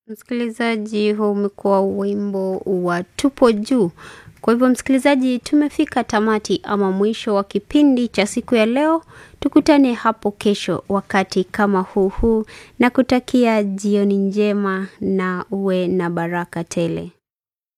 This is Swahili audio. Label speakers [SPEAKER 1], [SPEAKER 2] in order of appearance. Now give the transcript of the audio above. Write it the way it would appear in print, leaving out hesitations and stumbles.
[SPEAKER 1] Msikilizaji, huu umekuwa wimbo wa Tupo Juu. Kwa hivyo msikilizaji, tumefika tamati ama mwisho wa kipindi cha siku ya leo. Tukutane hapo kesho wakati kama huu na kutakia jioni njema na uwe na baraka tele.